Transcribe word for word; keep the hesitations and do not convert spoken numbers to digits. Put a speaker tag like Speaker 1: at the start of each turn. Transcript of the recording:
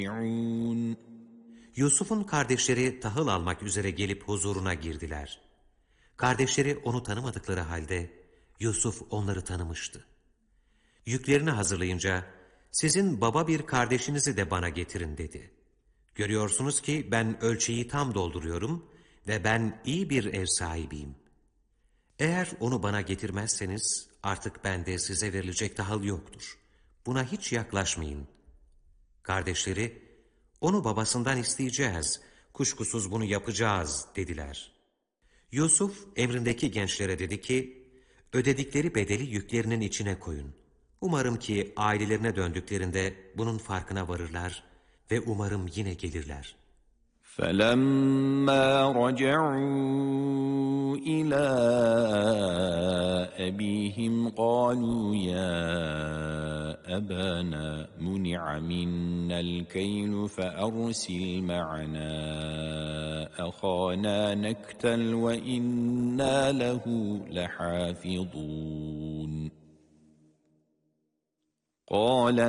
Speaker 1: Yusuf'un kardeşleri tahıl almak üzere gelip huzuruna girdiler. Kardeşleri onu tanımadıkları halde Yusuf onları tanımıştı. Yüklerini hazırlayınca sizin baba bir kardeşinizi de bana getirin dedi. Görüyorsunuz ki ben ölçeği tam dolduruyorum ve ben iyi bir ev sahibiyim. Eğer onu bana getirmezseniz artık bende size verilecek tahıl yoktur. Buna hiç yaklaşmayın. Kardeşleri, onu babasından isteyeceğiz, kuşkusuz bunu yapacağız dediler. Yusuf emrindeki gençlere dedi ki, ödedikleri bedeli yüklerinin içine koyun. Umarım ki ailelerine döndüklerinde bunun farkına varırlar ve umarım yine gelirler.
Speaker 2: فَلَمَّا رَجَعُوا إِلَى أَبِيهِمْ قَالُوا يَا أَبَانَا مُنِعَ مِنَّا الْكَيْلُ فَأَرْسِلْ مَعَنَا أَخَانَا نَكْتَلْ وَإِنَّا لَهُ لَحَافِظُونَ قَالَ